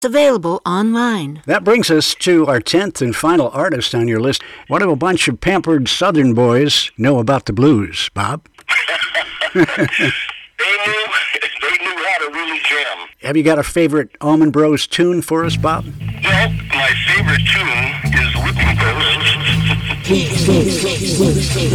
Available online. That brings us to our 10th and final artist on your list. What do a bunch of pampered Southern boys know about the blues, Bob? They knew how to really jam. Have you got a favorite Allman Bros tune for us, Bob? Well, my favorite tune is Whipping Post.